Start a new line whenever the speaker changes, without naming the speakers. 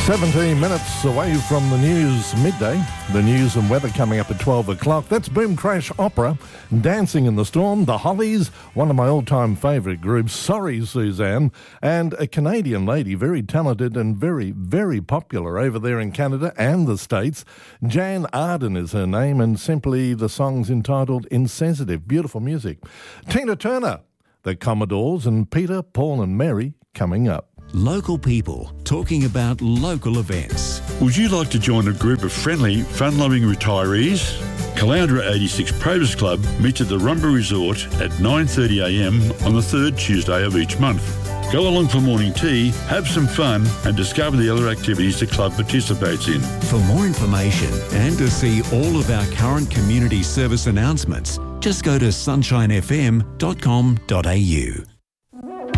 17 minutes away from the news midday. The news and weather coming up at 12 o'clock. That's Boom Crash Opera, Dancing in the Storm, The Hollies, one of my all-time favourite groups, Sorry Suzanne, and a Canadian lady, very talented and very, very popular over there in Canada and the States. Jan Arden is her name, and simply the song's entitled Insensitive. Beautiful music. Tina Turner, the Commodores, and Peter, Paul and Mary coming up.
Local people talking about local events.
Would you like to join a group of friendly, fun-loving retirees? Caloundra 86 Probus Club meets at the Rumba Resort at 9:30am on the third Tuesday of each month. Go along for morning tea, have some fun and discover the other activities the club participates in.
For more information and to see all of our current community service announcements, just go to sunshinefm.com.au.